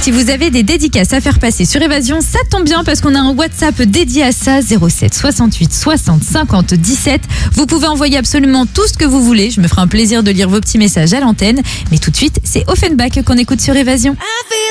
Si vous avez des dédicaces à faire passer sur Évasion, ça tombe bien parce qu'on a un WhatsApp dédié à ça, 07 68 60 50 17. Vous pouvez envoyer absolument tout ce que vous voulez. Je me ferai un plaisir de lire vos petits messages à l'antenne. Mais tout de suite, c'est Offenbach qu'on écoute sur Évasion.